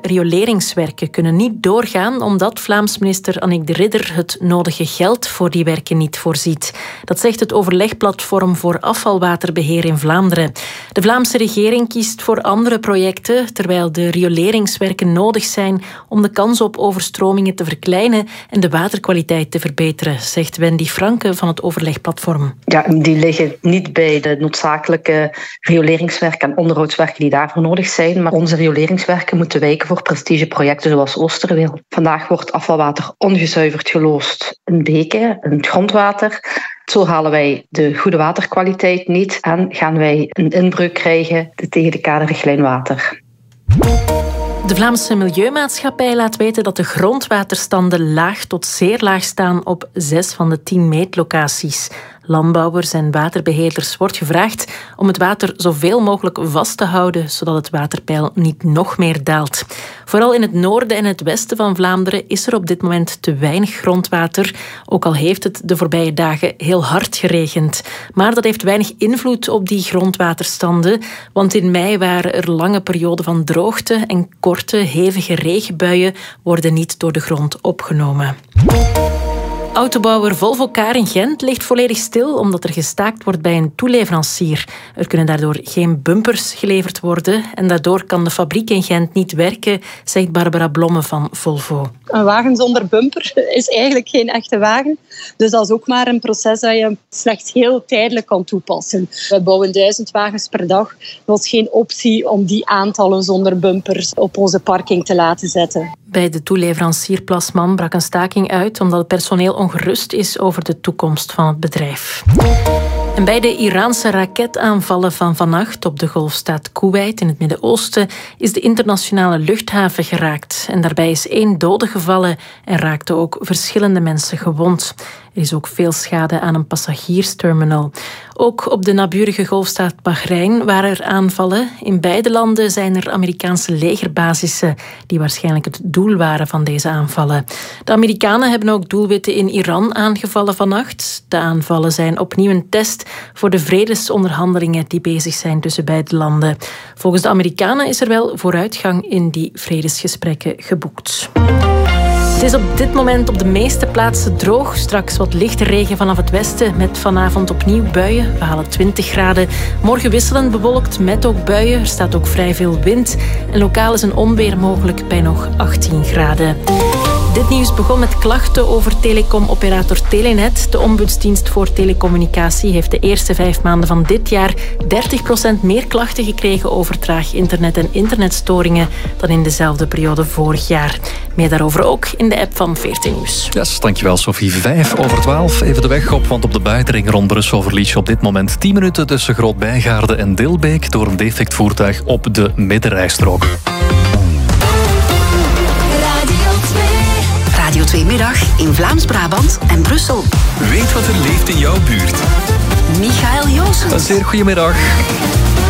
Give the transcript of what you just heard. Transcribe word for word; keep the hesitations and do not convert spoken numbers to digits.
rioleringswerken kunnen niet doorgaan omdat Vlaams minister Annick de Ridder het nodige geld voor die werken niet voorziet. Dat zegt het overlegplatform voor afvalwaterbeheer in Vlaanderen. De Vlaamse regering kiest voor andere projecten, terwijl de rioleringswerken nodig zijn om de kans op overstromingen te verkleinen en de waterkwaliteit te verbeteren, zegt Wendy Franke van het overlegplatform. Ja, die liggen niet bij de noodzakelijke rioleringswerken en onderhoudswerken die daarvoor nodig zijn, maar onze rioleringswerken moeten wijken voor prestigeprojecten zoals Oosterweel. Vandaag wordt afvalwater ongezuiverd geloosd in beken, in het grondwater. Zo halen wij de goede waterkwaliteit niet en gaan wij een inbreuk krijgen tegen de kaderrichtlijn water. De Vlaamse Milieumaatschappij laat weten dat de grondwaterstanden laag tot zeer laag staan op zes van de tien meetlocaties. Landbouwers en waterbeheerders wordt gevraagd om het water zoveel mogelijk vast te houden, zodat het waterpeil niet nog meer daalt. Vooral in het noorden en het westen van Vlaanderen is er op dit moment te weinig grondwater, ook al heeft het de voorbije dagen heel hard geregend. Maar dat heeft weinig invloed op die grondwaterstanden, want in mei waren er lange perioden van droogte en korte, hevige regenbuien worden niet door de grond opgenomen. Autobouwer Volvo Car in Gent ligt volledig stil omdat er gestaakt wordt bij een toeleverancier. Er kunnen daardoor geen bumpers geleverd worden en daardoor kan de fabriek in Gent niet werken, zegt Barbara Blomme van Volvo. Een wagen zonder bumper is eigenlijk geen echte wagen. Dus dat is ook maar een proces dat je slechts heel tijdelijk kan toepassen. We bouwen duizend wagens per dag. Er was geen optie om die aantallen zonder bumpers op onze parking te laten zetten. Bij de toeleverancier Plasman brak een staking uit omdat het personeel ongerust is over de toekomst van het bedrijf. En bij de Iraanse raketaanvallen van vannacht op de golfstaat Kuwait in het Midden-Oosten is de internationale luchthaven geraakt. En daarbij is één dode gevallen en raakten ook verschillende mensen gewond. Er is ook veel schade aan een passagiersterminal. Ook op de naburige golfstaat Bahrein waren er aanvallen. In beide landen zijn er Amerikaanse legerbasissen die waarschijnlijk het doel waren van deze aanvallen. De Amerikanen hebben ook doelwitten in Iran aangevallen vannacht. De aanvallen zijn opnieuw een test voor de vredesonderhandelingen die bezig zijn tussen beide landen. Volgens de Amerikanen is er wel vooruitgang in die vredesgesprekken geboekt. Het is op dit moment op de meeste plaatsen droog. Straks wat lichte regen vanaf het westen met vanavond opnieuw buien. We halen twintig graden. Morgen wisselend bewolkt met ook buien. Er staat ook vrij veel wind. En lokaal is een onweer mogelijk bij nog achttien graden. Dit nieuws begon met klachten over telecomoperator Telenet. De ombudsdienst voor telecommunicatie heeft de eerste vijf maanden van dit jaar dertig procent meer klachten gekregen over traag internet en internetstoringen dan in dezelfde periode vorig jaar. Meer daarover ook in de app van veertien Nieuws. Yes, dankjewel Sophie. Vijf over twaalf. Even de weg op, want op de buitenring rond Brussel verlies je op dit moment tien minuten tussen Groot-Bijgaarde en Dilbeek door een defect voertuig op de middenrijstrook. Radio twee Middag in Vlaams-Brabant en Brussel. Weet wat er leeft in jouw buurt. Michael Joosens. Een zeer goedemiddag.